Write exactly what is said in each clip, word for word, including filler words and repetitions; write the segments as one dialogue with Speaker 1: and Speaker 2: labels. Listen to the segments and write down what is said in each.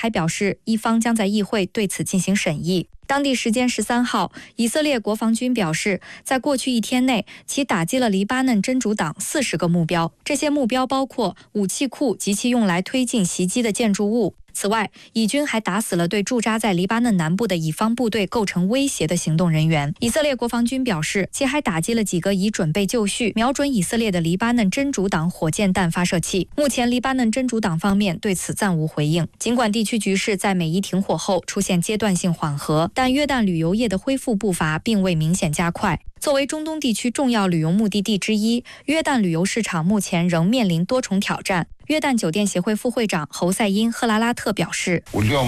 Speaker 1: 还表示，一方将在议会对此进行审议。当地时间十三号，以色列国防军表示，在过去一天内，其打击了黎巴嫩真主党四十个目标，这些目标包括武器库及其用来推进袭击的建筑物。此外，以军还打死了对驻扎在黎巴嫩南部的以方部队构成威胁的行动人员。以色列国防军表示，其还打击了几个已准备就绪、瞄准以色列的黎巴嫩真主党火箭弹发射器。目前，黎巴嫩真主党方面对此暂无回应。尽管地区局势在美伊停火后出现阶段性缓和，但约旦旅游业的恢复步伐并未明显加快。作为中东地区重要旅游目的地之一，约旦旅游市场目前仍面临多重挑战。约旦酒店协会副会长侯赛因·赫拉拉特表示，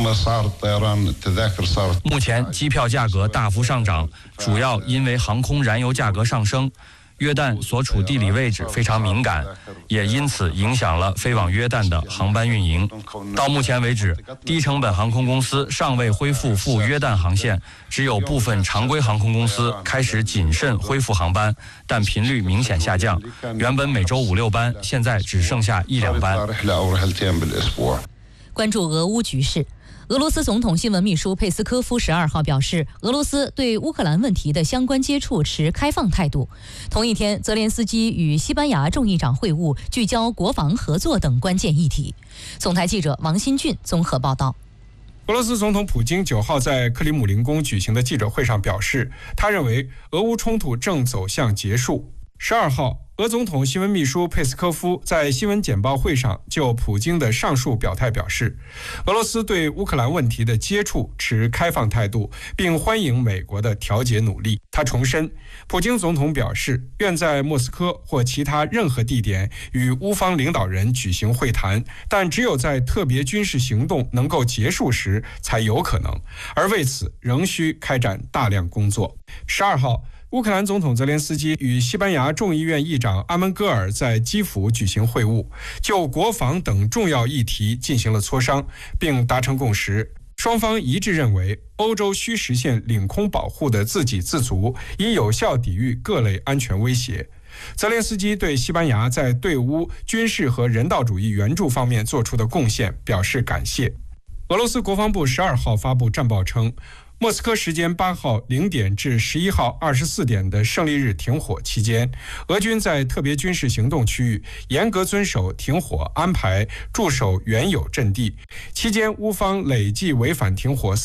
Speaker 2: 目前机票价格大幅上涨，主要因为航空燃油价格上升。约旦所处地理位置非常敏感，也因此影响了飞往约旦的航班运营。到目前为止，低成本航空公司尚未恢复赴约旦航线，只有部分常规航空公司开始谨慎恢复航班，但频率明显下降。原本每周五六班，现在只剩下一两班。
Speaker 3: 关注俄乌局势。俄罗斯总统新闻秘书佩斯科夫十二号表示，俄罗斯对乌克兰问题的相关接触持开放态度。同一天，泽连斯基与西班牙众议长会晤，聚焦国防合作等关键议题。总台记者王新俊综合报道。
Speaker 4: 俄罗斯总统普京九号在克里姆林宫举行的记者会上表示，他认为俄乌冲突正走向结束。十二号，俄总统新闻秘书佩斯科夫在新闻简报会上就普京的上述表态表示，俄罗斯对乌克兰问题的接触持开放态度，并欢迎美国的调解努力。他重申，普京总统表示愿在莫斯科或其他任何地点与乌方领导人举行会谈，但只有在特别军事行动能够结束时才有可能，而为此仍需开展大量工作。十二号，乌克兰总统泽连斯基与西班牙众议院议长阿门戈尔在基辅举行会晤，就国防等重要议题进行了磋商，并达成共识。双方一致认为，欧洲需实现领空保护的自给自足，以有效抵御各类安全威胁。泽连斯基对西班牙在对乌军事和人道主义援助方面做出的贡献表示感谢。俄罗斯国防部十二号发布战报称，莫斯科时间八号零点至十一号二十四点的胜利日停火期间，俄军在特别军事行动区域严格遵守停火安排，驻守原有阵地。期间，乌方累计违反停火